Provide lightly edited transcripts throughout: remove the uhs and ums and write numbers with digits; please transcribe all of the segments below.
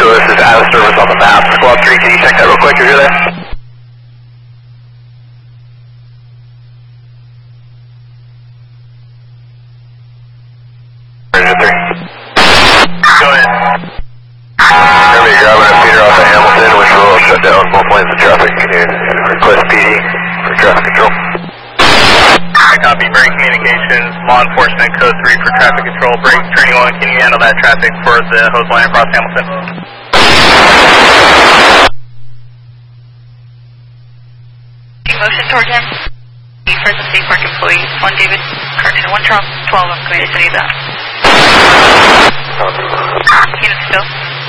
Angeles is out of service on the map. Squad 3, can you check that real quick if you're there? Ranger 3. Go ahead. Remember, you're grabbing a feeder off of Hamilton, which will shut down both lanes of traffic. Can you request PD for traffic control? I copy. Break communications, law enforcement, code 3 for traffic control. Break training 1, can you handle that traffic for the hose line across Hamilton? Motion towards him. First and State Park employees, 1 David Carter, 1 Charles 12 of Community City of that. Unit still.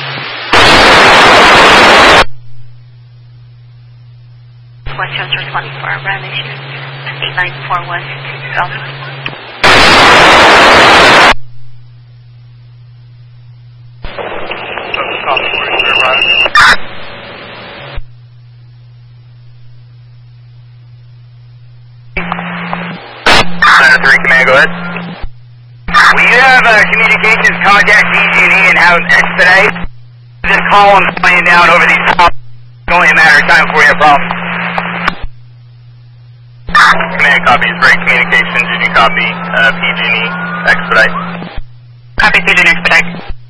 Westchester responding for a ram issue. 894 West, Belmont. Command, go ahead. Will you have communications contact PG&E and have them expedite? Just call them playing down over these tops. It's only a matter of time before we have problems. Command copies, break communications, did you copy PG&E expedite? Copy PG&E expedite.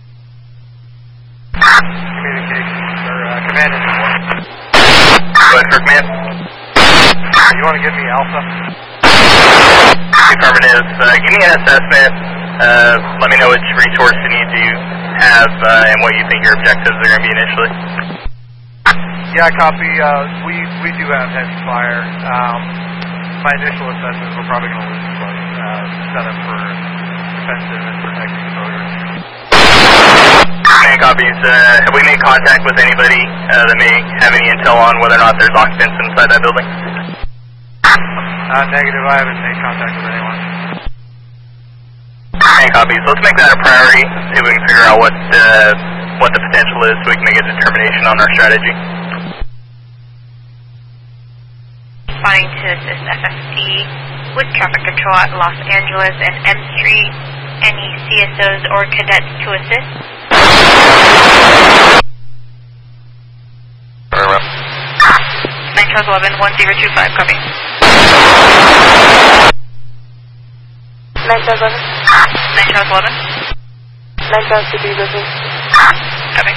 Communications for command and support. Go ahead for command. You want to give me alpha? Affirmative. Give me an assessment. Let me know which resource you need to have and what you think your objectives are going to be initially. Yeah, copy. We do have heavy fire. My initial assessment is we're probably going to lose this place. Set up for defensive and protective exposure. Command copies. Have we made contact with anybody that may have any intel on whether or not there's occupants inside that building? Negative, I haven't made contact with anyone. Command copies. Let's make that a priority. See if we can figure out what the potential is so we can make a determination on our strategy. Responding to assist FFC with traffic control at Los Angeles and M Street. Any CSOs or cadets to assist? Turn around. 9 Charles 11, 1025, copy. 9 Charles 11. 9 Charles 11. 9 Charles 2 business. Copy.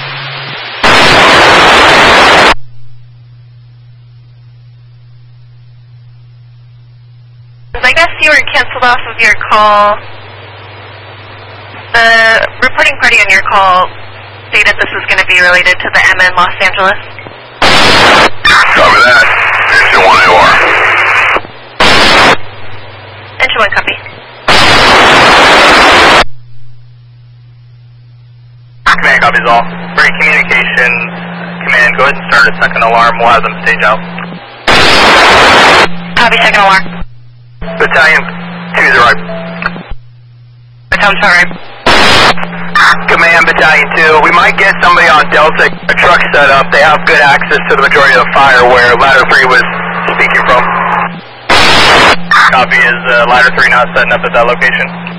I guess you were canceled off of your call. The reporting party on your call stated this was going to be related to the MN Los Angeles. Copy that. Engine 1 AOR. Engine 1, copy. Command copies all. Break communications. Command, go ahead and start a second alarm. We'll have them stage out. Copy, second alarm. Battalion 2's arrived. Battalion 2 arrived. Command, Battalion 2. We might get somebody on Delta, a truck set up. They have good access to the majority of the fire where Ladder 3 was speaking from. Copy, is Ladder 3 not setting up at that location?